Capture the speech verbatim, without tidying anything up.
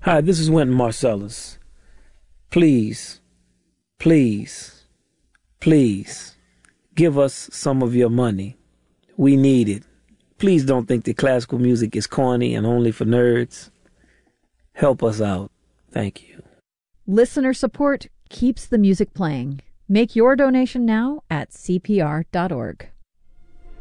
Hi, this is Wynton Marsalis. Please, please, please give us some of your money. We need it. Please don't think that classical music is corny and only for nerds. Help us out. Thank you. Listener support keeps the music playing. Make your donation now at C P R dot org.